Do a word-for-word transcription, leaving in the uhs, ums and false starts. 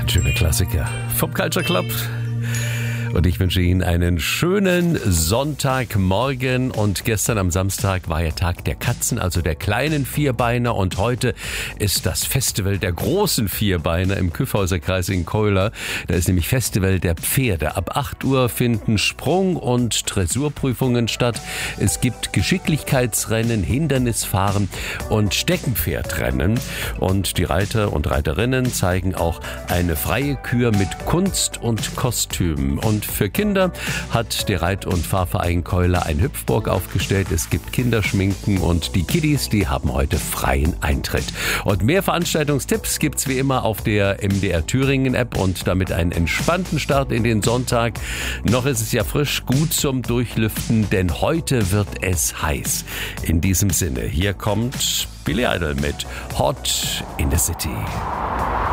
Ein schöner Klassiker vom Culture Club. Und ich wünsche Ihnen einen schönen Sonntagmorgen. Und gestern am Samstag war ja Tag der Katzen, also der kleinen Vierbeiner. Und heute ist das Festival der großen Vierbeiner im Kyffhäuserkreis in Keula. Da ist nämlich Festival der Pferde. Ab acht Uhr finden Sprung- und Dressurprüfungen statt. Es gibt Geschicklichkeitsrennen, Hindernisfahren und Steckenpferdrennen. Und die Reiter und Reiterinnen zeigen auch eine freie Kür mit Kunst und Kostümen. Und für Kinder hat der Reit- und Fahrverein Keula ein Hüpfburg aufgestellt. Es gibt Kinderschminken und die Kiddies, die haben heute freien Eintritt. Und mehr Veranstaltungstipps gibt's wie immer auf der M D R Thüringen App und damit einen entspannten Start in den Sonntag. Noch ist es ja frisch, gut zum Durchlüften, denn heute wird es heiß. In diesem Sinne, hier kommt Billy Idol mit Hot in the City.